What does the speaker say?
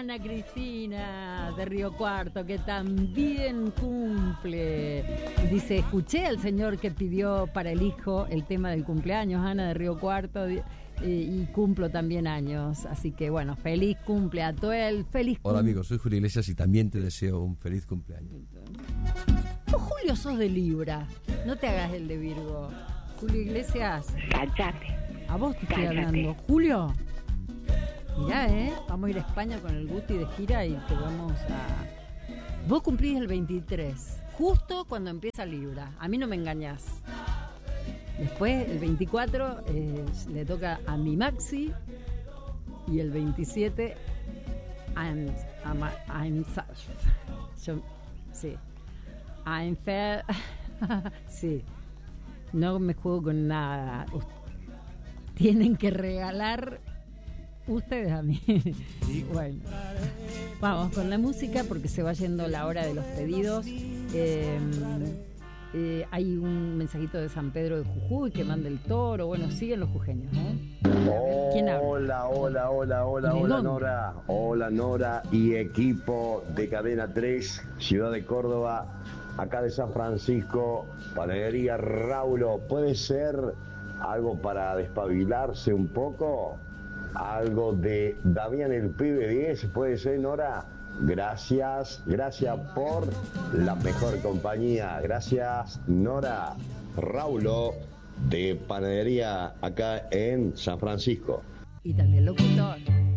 Ana Cristina de Río Cuarto, que también cumple. Dice, escuché al señor que pidió para el hijo el tema del cumpleaños, Ana de Río Cuarto, y cumplo también años. Así que bueno, feliz cumple a Tuel, feliz Hola amigos, soy Julio Iglesias y también te deseo un feliz cumpleaños. Vos, Julio, sos de Libra, no te hagas el de Virgo. Julio Iglesias, Cállate. a vos te estoy hablando. Julio, mirá, vamos a ir a España con el Guti de gira y te vamos a... Vos cumplís el 23, justo cuando empieza Libra. A mí no me engañás. Después, el 24, le toca a mi Maxi. Y el 27, I'm fair. Sí. No me juego con nada. Tienen que regalar ustedes a mí. Bueno, vamos con la música porque se va yendo la hora de los pedidos. Hay un mensajito de San Pedro de Jujuy que manda el Toro. Bueno, siguen los jujeños, ¿Quién habla? Hola Nora. Hola Nora y equipo de Cadena 3, Ciudad de Córdoba, acá de San Francisco, panadería Raulo. ¿Puede ser algo para despabilarse un poco? Algo de Damián el Pibe 10, ¿puede ser, Nora? Gracias por la mejor compañía. Gracias, Nora. Raulo de panadería acá en San Francisco. Y también locutor.